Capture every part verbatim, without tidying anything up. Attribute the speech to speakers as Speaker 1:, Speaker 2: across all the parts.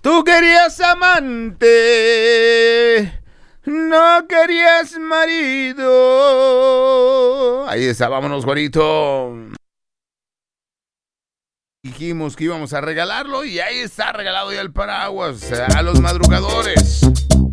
Speaker 1: Tú querías amante, no querías marido. Ahí está, vámonos, Juanito. Dijimos que íbamos a regalarlo y ahí está regalado ya el paraguas a los madrugadores.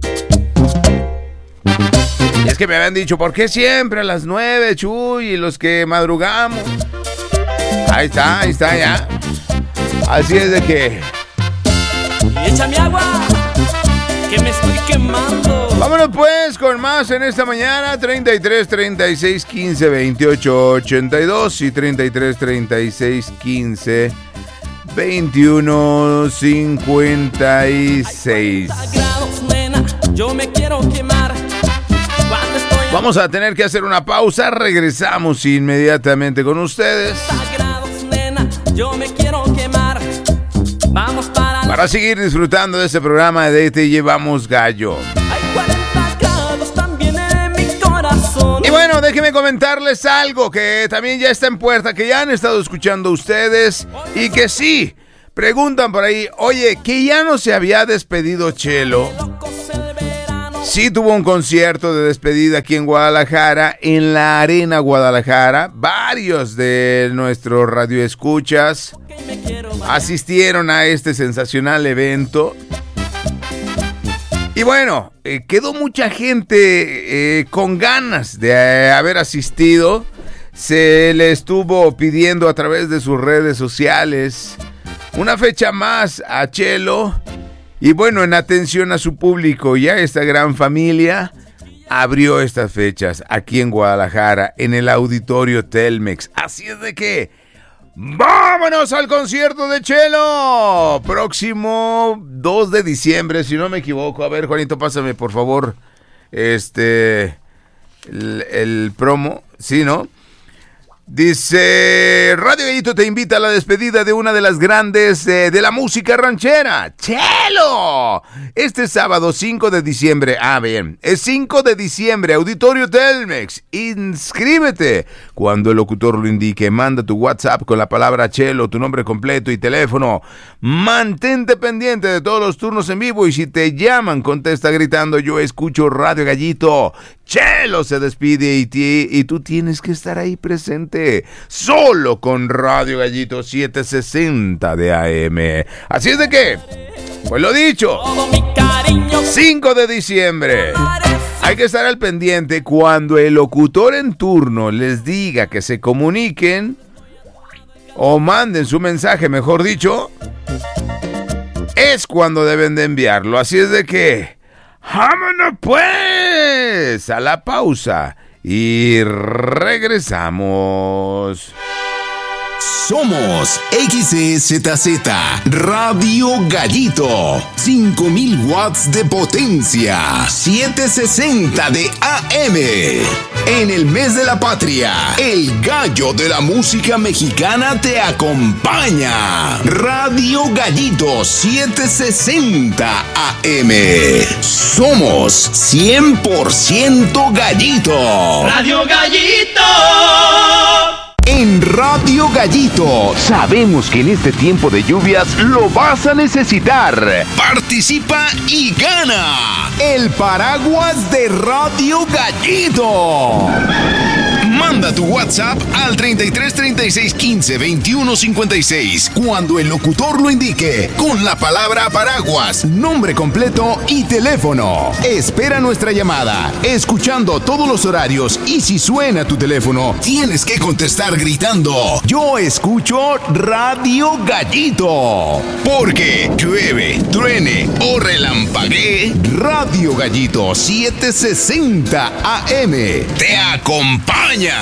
Speaker 1: Y es que me habían dicho, ¿por qué siempre a las nueve, Chuy, y los que madrugamos? Ahí está, ahí está ya. Así es de que...
Speaker 2: Échame agua, que me estoy quemando.
Speaker 1: Vámonos pues con más en esta mañana. Treinta y tres, treinta y seis, quince, veintiocho, ochenta y dos y treinta y tres, treinta y seis, quince, veintiuno, cincuenta y seis.
Speaker 2: Yo me quiero quemar.
Speaker 1: Vamos a tener que hacer una pausa. Regresamos inmediatamente con ustedes.
Speaker 2: Yo me quiero quemar. Vamos para,
Speaker 1: para seguir disfrutando de este programa de Te Llevamos Gallo.
Speaker 2: Hay cuarenta grados también en mi corazón.
Speaker 1: Y bueno, déjenme comentarles algo que también ya está en puerta, que ya han estado escuchando ustedes y que sí, preguntan por ahí, oye, que ya no se había despedido Chelo. Sí tuvo un concierto de despedida aquí en Guadalajara, en la Arena Guadalajara. Varios de nuestros radioescuchas asistieron a este sensacional evento. Y bueno, eh, quedó mucha gente eh, con ganas de eh, haber asistido. Se le estuvo pidiendo a través de sus redes sociales una fecha más a Chelo. Y bueno, en atención a su público y a esta gran familia, abrió estas fechas aquí en Guadalajara, en el Auditorio Telmex. Así es de que, ¡vámonos al concierto de Chelo! Próximo dos de diciembre, si no me equivoco. A ver, Juanito, pásame, por favor, este, el, el promo, ¿sí, no? Dice, Radio Gallito te invita a la despedida de una de las grandes eh, de la música ranchera, Chelo. Este sábado cinco de diciembre, ah bien, es cinco de diciembre, Auditorio Telmex. Inscríbete cuando el locutor lo indique. Manda tu WhatsApp con la palabra Chelo, tu nombre completo y teléfono. Mantente pendiente de todos los turnos en vivo y si te llaman, contesta gritando, yo escucho Radio Gallito. Chelo se despide y, ti, y tú tienes que estar ahí presente, solo con Radio Gallito setecientos sesenta de A M. Así es de que, pues lo dicho, cinco de diciembre. Hay que estar al pendiente cuando el locutor en turno les diga que se comuniquen o manden su mensaje, mejor dicho, es cuando deben de enviarlo. Así es de que, ¡vámonos pues! A la pausa y regresamos.
Speaker 3: Somos X E Z Z Radio Gallito, cinco mil watts de potencia, setecientos sesenta de A M. En el mes de la patria, el gallo de la música mexicana te acompaña. Radio Gallito setecientos sesenta A M. Somos cien por ciento gallito.
Speaker 2: Radio Gallito.
Speaker 3: En Radio Gallito sabemos que en este tiempo de lluvias lo vas a necesitar. Participa y gana el paraguas de Radio Gallito. Manda tu WhatsApp al treinta y tres, treinta y seis, quince, veintiuno, cincuenta y seis cuando el locutor lo indique con la palabra paraguas, nombre completo y teléfono. Espera nuestra llamada, escuchando todos los horarios y si suena tu teléfono, tienes que contestar gritando, yo escucho Radio Gallito. Porque llueve, truene o relampaguee, Radio Gallito setecientos sesenta A M te acompaña.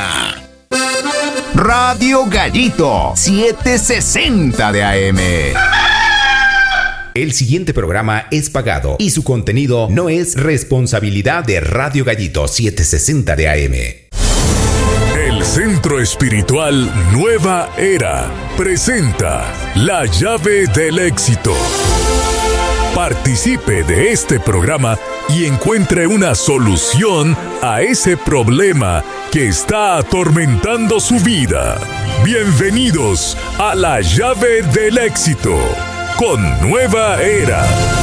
Speaker 3: Radio Gallito setecientos sesenta de A M.
Speaker 4: El siguiente programa es pagado y su contenido no es responsabilidad de Radio Gallito setecientos sesenta de A M.
Speaker 5: El Centro Espiritual Nueva Era presenta La Llave del Éxito. Participe de este programa y encuentre una solución a ese problema que está atormentando su vida. Bienvenidos a La Llave del Éxito. con Nueva Era.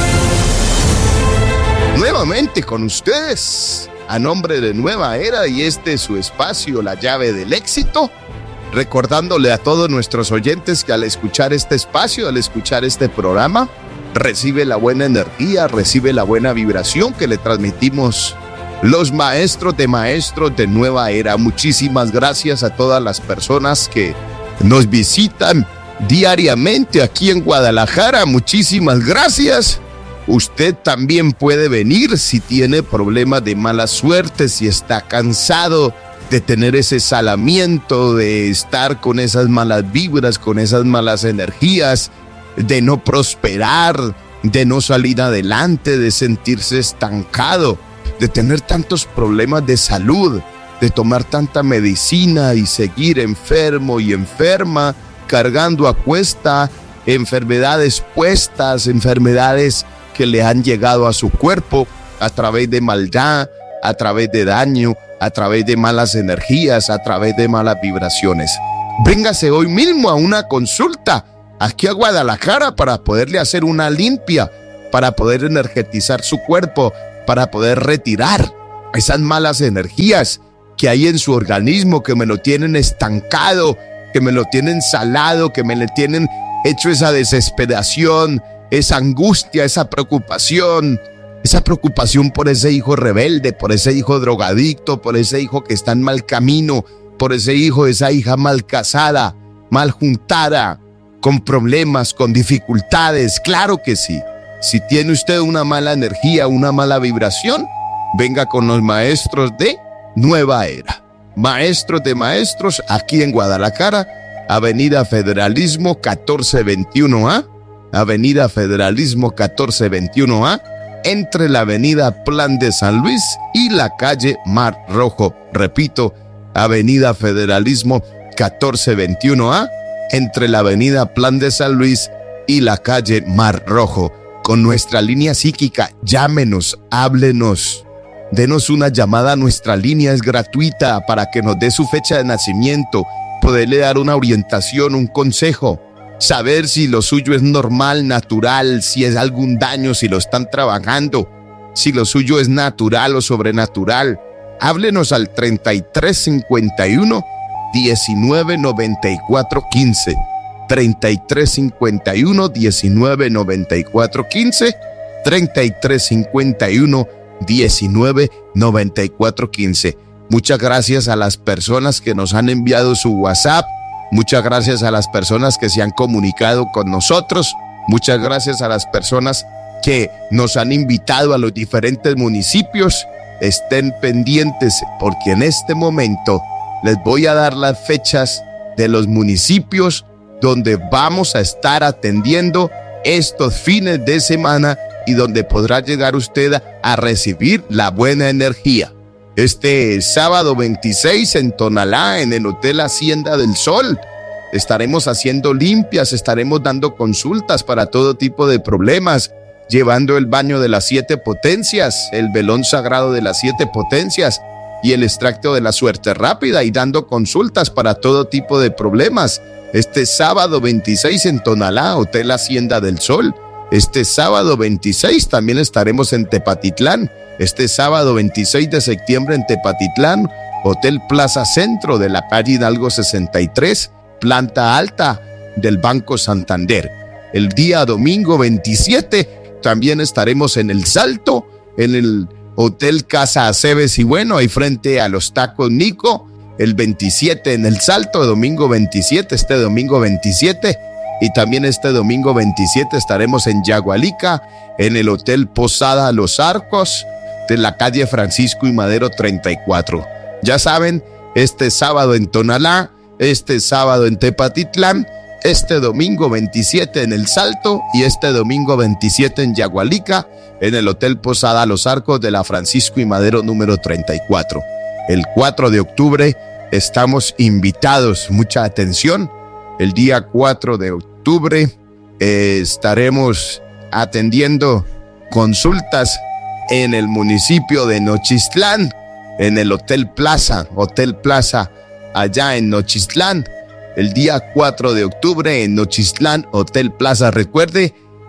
Speaker 6: Nuevamente con ustedes, a nombre de Nueva Era, y este es su espacio, La Llave del Éxito, recordándole a todos nuestros oyentes que al escuchar este espacio, al escuchar este programa, recibe la buena energía, recibe la buena vibración que le transmitimos los maestros de maestros de Nueva Era. Muchísimas gracias a todas las personas que nos visitan diariamente aquí en Guadalajara. Muchísimas gracias. Usted también puede venir si tiene problemas de mala suerte, si está cansado de tener ese salamiento, de estar con esas malas vibras, con esas malas energías, de no prosperar, de no salir adelante, de sentirse estancado, de tener tantos problemas de salud, de tomar tanta medicina y seguir enfermo y enferma, cargando a cuesta enfermedades puestas, enfermedades que le han llegado a su cuerpo a través de maldad, a través de daño, a través de malas energías, a través de malas vibraciones. Véngase hoy mismo a una consulta aquí a Guadalajara para poderle hacer una limpia, para poder energetizar su cuerpo, para poder retirar esas malas energías que hay en su organismo, que me lo tienen estancado, que me lo tienen salado, que me le tienen hecho esa desesperación, esa angustia, esa preocupación, esa preocupación por ese hijo rebelde, por ese hijo drogadicto, por ese hijo que está en mal camino, por ese hijo, esa hija mal casada, mal juntada, con problemas, con dificultades. Claro que sí. Si tiene usted una mala energía, una mala vibración, venga con los maestros de Nueva Era. Maestros de maestros aquí en Guadalajara, Avenida Federalismo catorce veintiuno A, Avenida Federalismo catorce veintiuno A, entre la Avenida Plan de San Luis y la calle Mar Rojo. Repito, Avenida Federalismo catorce veintiuno A, entre la Avenida Plan de San Luis y la calle Mar Rojo. Con nuestra línea psíquica, llámenos, háblenos, denos una llamada. Nuestra línea es gratuita para que nos dé su fecha de nacimiento, poderle dar una orientación, un consejo, saber si lo suyo es normal, natural, si es algún daño, si lo están trabajando, si lo suyo es natural o sobrenatural. Háblenos al treinta y tres cincuenta y uno diecinueve noventa y cuatro quince. treinta y tres cincuenta y uno diecinueve noventa y cuatro quince, treinta y tres cincuenta y uno diecinueve noventa y cuatro quince. Muchas gracias a las personas que nos han enviado su WhatsApp, muchas gracias a las personas que se han comunicado con nosotros, muchas gracias a las personas que nos han invitado a los diferentes municipios. Estén pendientes porque en este momento les voy a dar las fechas de los municipios donde vamos a estar atendiendo estos fines de semana y donde podrá llegar usted a recibir la buena energía. Este sábado veintiséis en Tonalá, en el Hotel Hacienda del Sol, estaremos haciendo limpias, estaremos dando consultas para todo tipo de problemas, llevando el baño de las siete potencias, el velón sagrado de las siete potencias y el extracto de la suerte rápida, y dando consultas para todo tipo de problemas. Este sábado veintiséis en Tonalá, Hotel Hacienda del Sol. Este sábado veintiséis también estaremos en Tepatitlán. Este sábado veintiséis de septiembre en Tepatitlán, Hotel Plaza Centro de la calle Hidalgo sesenta y tres, planta alta del Banco Santander. El día domingo veintisiete también estaremos en El Salto, en el Hotel Casa Aceves y bueno, ahí frente a los Tacos Nico. El veintisiete en El Salto, domingo veintisiete, este domingo veintisiete. Y también este domingo veintisiete estaremos en Yagualica, en el Hotel Posada Los Arcos, de la calle Francisco y Madero treinta y cuatro. Ya saben, este sábado en Tonalá, este sábado en Tepatitlán, este domingo veintisiete en El Salto y este domingo veintisiete en Yagualica, en el Hotel Posada Los Arcos de la Francisco y Madero número treinta y cuatro. El cuatro de octubre estamos invitados, mucha atención. El día cuatro de octubre eh, estaremos atendiendo consultas en el municipio de Nochistlán, en el Hotel Plaza, Hotel Plaza, allá en Nochistlán. El día cuatro de octubre en Nochistlán, Hotel Plaza. Recuerde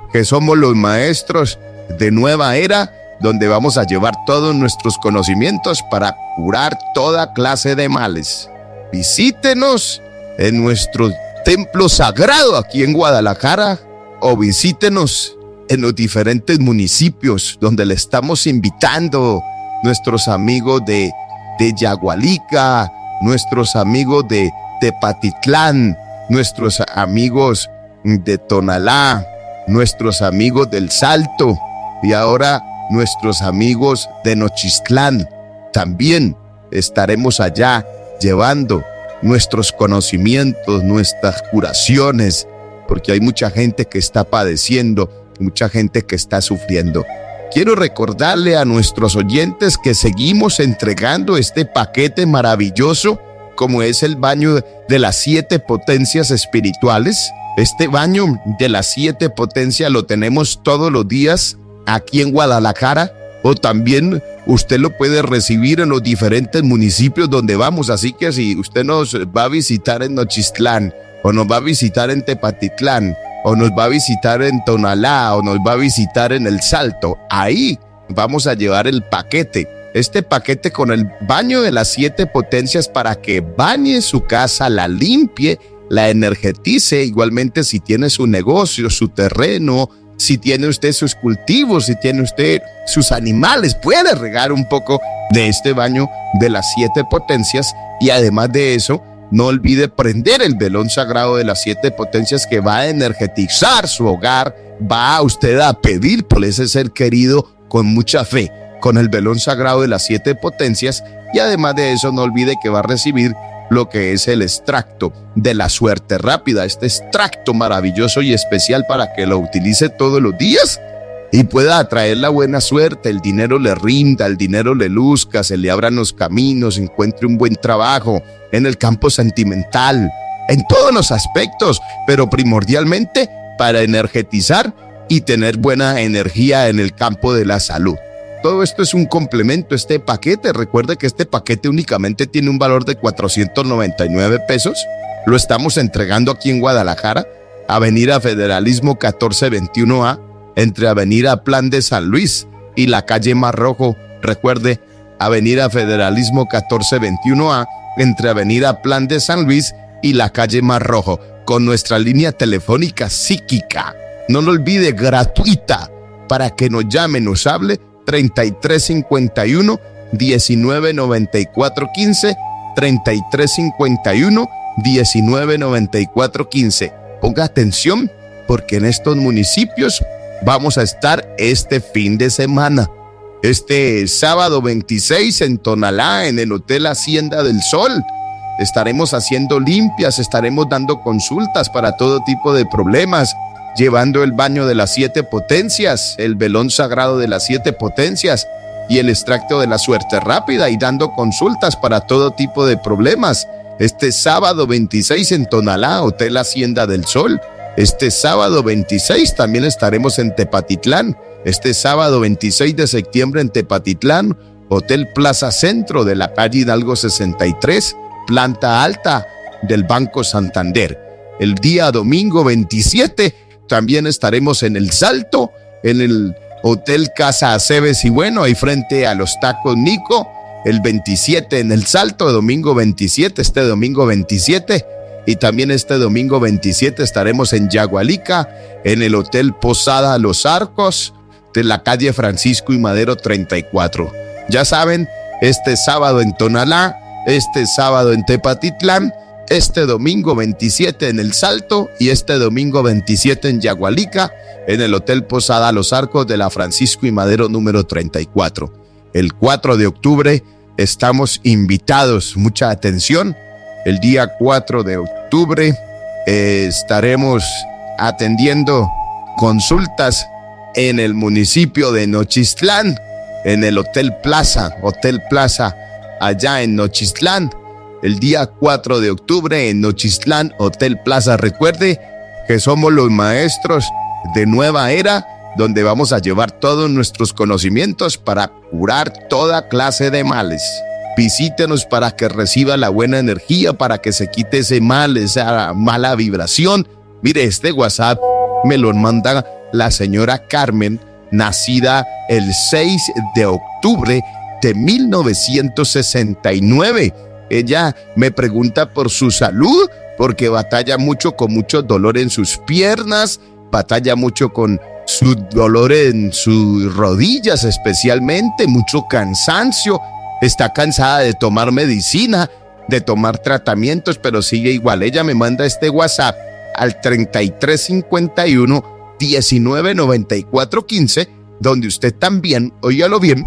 Speaker 6: que somos los maestros de nueva era, donde vamos a llevar todos nuestros conocimientos para curar toda clase de males. Visítenos en nuestro templo sagrado aquí en Guadalajara o visítenos en los diferentes municipios donde le estamos invitando, nuestros amigos de, de Yagualica, nuestros amigos de Tepatitlán, nuestros amigos de Tonalá, nuestros amigos del Salto y ahora nuestros amigos de Nochistlán. También estaremos allá llevando nuestros conocimientos, nuestras curaciones, porque hay mucha gente que está padeciendo, mucha gente que está sufriendo. Quiero recordarle a nuestros oyentes que seguimos entregando este paquete maravilloso, como es el baño de las siete potencias espirituales. Este baño de las siete potencias lo tenemos todos los días aquí en Guadalajara, o también usted lo puede recibir en los diferentes municipios donde vamos. Así que si usted nos va a visitar en Nochistlán, o nos va a visitar en Tepatitlán, o nos va a visitar en Tonalá, o nos va a visitar en El Salto, ahí vamos a llevar el paquete. Este paquete con el baño de las siete potencias para que bañe su casa, la limpie, la energetice. Igualmente si tiene su negocio, su terreno, si tiene usted sus cultivos, si tiene usted sus animales, puede regar un poco de este baño de las siete potencias. Y además de eso, no olvide prender el velón sagrado de las siete potencias, que va a energetizar su hogar. Va usted a pedir por ese ser querido con mucha fe, con el velón sagrado de las siete potencias. Y además de eso, no olvide que va a recibir lo que es el extracto de la suerte rápida, este extracto maravilloso y especial para que lo utilice todos los días y pueda atraer la buena suerte, el dinero le rinda, el dinero le luzca, se le abran los caminos, encuentre un buen trabajo en el campo sentimental, en todos los aspectos, pero primordialmente para energetizar y tener buena energía en el campo de la salud. Todo esto es un complemento, este paquete. Recuerde que este paquete únicamente tiene un valor de cuatrocientos noventa y nueve pesos. Lo estamos entregando aquí en Guadalajara, Avenida Federalismo catorce veintiuno A, entre Avenida Plan de San Luis y la calle Mar Rojo. Recuerde, Avenida Federalismo catorce veintiuno A, entre Avenida Plan de San Luis y la calle Mar Rojo, con nuestra línea telefónica psíquica. No lo olvide, gratuita, para que nos llame, nos hable, treinta y tres cincuenta y uno, diecinueve noventa y cuatro quince, treinta y tres cincuenta y uno, diecinueve noventa y cuatro quince. Ponga atención, porque en estos municipios vamos a estar este fin de semana. Este sábado veintiséis en Tonalá, en el Hotel Hacienda del Sol. Estaremos haciendo limpias, estaremos dando consultas para todo tipo de problemas, llevando el baño de las siete potencias, el velón sagrado de las siete potencias y el extracto de la suerte rápida, y dando consultas para todo tipo de problemas. Este sábado veintiséis en Tonalá, Hotel Hacienda del Sol. Este sábado veintiséis también estaremos en Tepatitlán. Este sábado veintiséis de septiembre en Tepatitlán, Hotel Plaza Centro de la calle Hidalgo sesenta y tres, planta alta del Banco Santander. El día domingo veintisiete también estaremos en El Salto, en el Hotel Casa Aceves y bueno, ahí frente a los tacos Nico. El veintisiete en El Salto, domingo veintisiete, este domingo veintisiete. Y también este domingo veintisiete estaremos en Yagualica, en el Hotel Posada Los Arcos, de la calle Francisco y Madero treinta y cuatro. Ya saben, este sábado en Tonalá, este sábado en Tepatitlán, este domingo veintisiete en El Salto y este domingo veintisiete en Yagualica, en el Hotel Posada Los Arcos de la Francisco y Madero número treinta y cuatro. El cuatro de octubre estamos invitados, mucha atención. El día cuatro de octubre eh, estaremos atendiendo consultas en el municipio de Nochistlán, en el Hotel Plaza, Hotel Plaza, allá en Nochistlán. El día cuatro de octubre en Nochistlán, Hotel Plaza. Recuerde que somos los maestros de nueva era, donde vamos a llevar todos nuestros conocimientos para curar toda clase de males. Visítenos para que reciba la buena energía, para que se quite ese mal, esa mala vibración. Mire, este WhatsApp me lo manda la señora Carmen, nacida el seis de octubre de mil novecientos sesenta y nueve. Ella me pregunta por su salud, porque batalla mucho con mucho dolor en sus piernas, batalla mucho con su dolor en sus rodillas especialmente, mucho cansancio, está cansada de tomar medicina, de tomar tratamientos, pero sigue igual. Ella me manda este WhatsApp al treinta y tres cincuenta y uno, diecinueve noventa y cuatro quince, donde usted también, óigalo bien,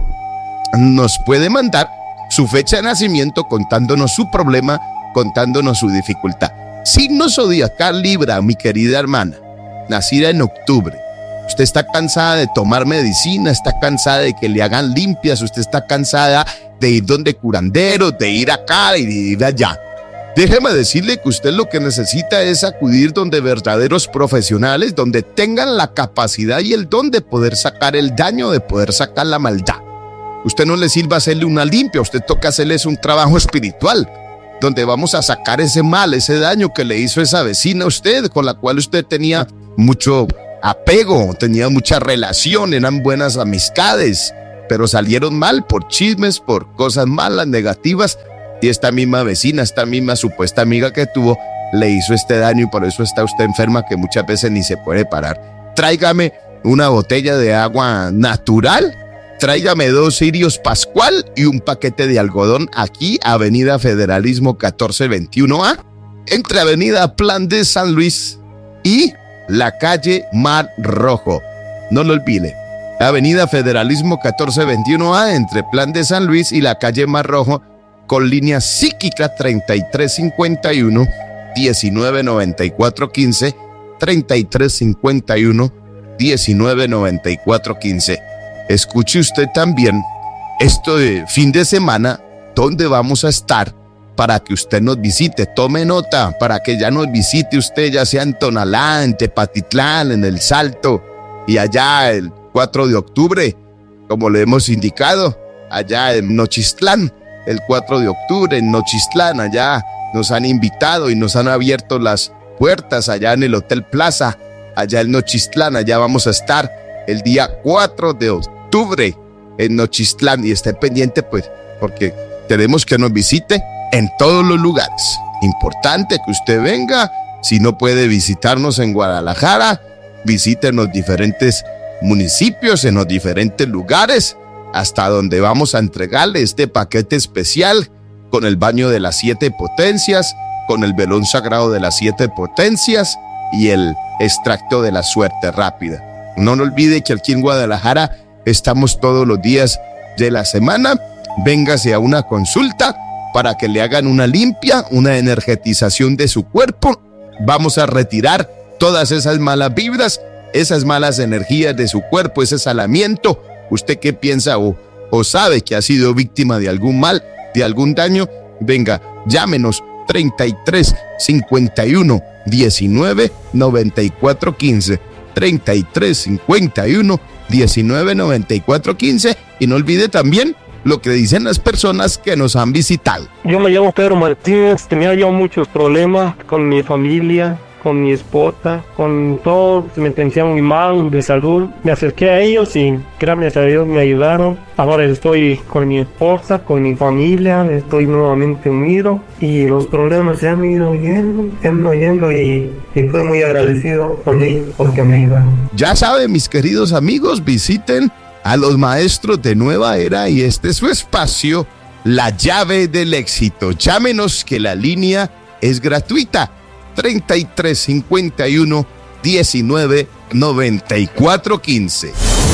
Speaker 6: nos puede mandar su fecha de nacimiento contándonos su problema, contándonos su dificultad. Signo zodiacal Libra, mi querida hermana, nacida en octubre. Usted está cansada de tomar medicina, está cansada de que le hagan limpias, usted está cansada de ir donde curanderos, de ir acá y de ir allá. Déjeme decirle que usted lo que necesita es acudir donde verdaderos profesionales, donde tengan la capacidad y el don de poder sacar el daño, de poder sacar la maldad. Usted no le sirva hacerle una limpia, usted toca hacerles un trabajo espiritual, donde vamos a sacar ese mal, ese daño que le hizo esa vecina a usted, con la cual usted tenía mucho apego, tenía mucha relación, eran buenas amistades, pero salieron mal por chismes, por cosas malas, negativas, y esta misma vecina, esta misma supuesta amiga que tuvo, le hizo este daño y por eso está usted enferma, que muchas veces ni se puede parar. Tráigame una botella de agua natural, tráigame dos cirios Pascual y un paquete de algodón aquí, Avenida Federalismo catorce veintiuno A, entre Avenida Plan de San Luis y la calle Mar Rojo. No lo olvide, Avenida Federalismo catorce veintiuno A, entre Plan de San Luis y la calle Mar Rojo, con línea psíquica treinta y tres cincuenta y uno, diecinueve noventa y cuatro quince, treinta y tres cincuenta y uno, diecinueve noventa y cuatro quince. Escuche usted también esto de fin de semana, donde vamos a estar para que usted nos visite. Tome nota para que ya nos visite usted, ya sea en Tonalá, en Tepatitlán, en El Salto, y allá el cuatro de octubre, como le hemos indicado, allá en Nochistlán, el cuatro de octubre en Nochistlán, allá nos han invitado y nos han abierto las puertas allá en el Hotel Plaza, allá en Nochistlán. Allá vamos a estar el día cuatro de octubre en Nochistlán, y esté pendiente pues, porque tenemos que nos visite en todos los lugares. Importante que usted venga. Si no puede visitarnos en Guadalajara, visite los diferentes municipios, en los diferentes lugares, hasta donde vamos a entregarle este paquete especial con el baño de las siete potencias, con el velón sagrado de las siete potencias y el extracto de la suerte rápida. No lo olvide que aquí en Guadalajara estamos todos los días de la semana. Véngase a una consulta para que le hagan una limpia, una energetización de su cuerpo. Vamos a retirar todas esas malas vibras, esas malas energías de su cuerpo, ese salamiento. ¿Usted qué piensa o, o sabe que ha sido víctima de algún mal, de algún daño? Venga, llámenos treinta y tres cincuenta y uno, diecinueve noventa y cuatro quince, treinta y tres cincuenta y uno, diecinueve noventa y cuatro quince, y no olvide también lo que dicen las personas que nos han visitado.
Speaker 7: Yo me llamo Pedro Martínez, tenía yo muchos problemas con mi familia, con mi esposa, con todo, me sentía muy mal de salud. Me acerqué a ellos y gracias a Dios me ayudaron. Ahora estoy con mi esposa, con mi familia, estoy nuevamente unido y los problemas se han ido yendo, se han ido yendo y, y estoy muy agradecido por ellos porque me ayudaron.
Speaker 6: Ya saben, mis queridos amigos, visiten a los maestros de Nueva Era y este es su espacio, La Llave del Éxito. Llámenos que la línea es gratuita. treinta y tres cincuenta y uno, diecinueve noventa y cuatro quince.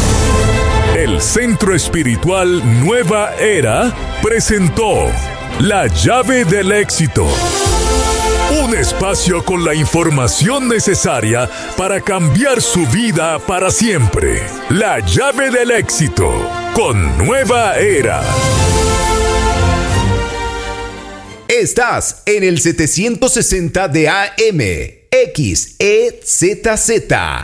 Speaker 5: El Centro Espiritual Nueva Era presentó La Llave del Éxito. Un espacio con la información necesaria para cambiar su vida para siempre. La Llave del Éxito con Nueva Era.
Speaker 4: Estás en el setecientos sesenta de A M, X E Z Z.